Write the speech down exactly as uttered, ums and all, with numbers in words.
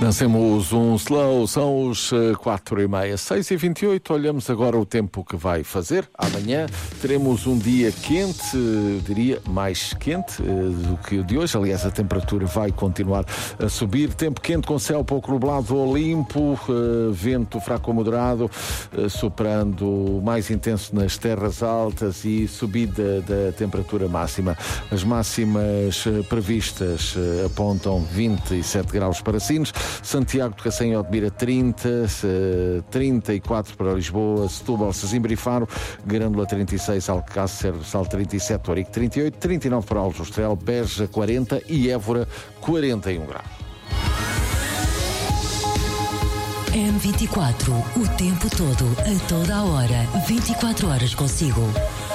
Dancemos um slow, são os quatro e meia, seis e vinte e oito. Olhamos agora o tempo que vai fazer. Amanhã teremos um dia quente, diria mais quente do que o de hoje. Aliás, a temperatura vai continuar a subir. Tempo quente com céu pouco nublado ou limpo, vento fraco ou moderado, soprando mais intenso nas terras altas e subida da temperatura máxima. As máximas previstas apontam vinte e sete graus para Sines, Santiago de Cacém e Odmira trinta, trinta e quatro para Lisboa, Setúbal, Sesimbra e Faro, Grândola trinta e seis, Alcácer, Sal trinta e sete, Ourique trinta e oito, trinta e nove para Aljustrel, Beja quarenta e Évora quarenta e um graus. M vinte e quatro, o tempo todo, a toda a hora, vinte e quatro horas consigo.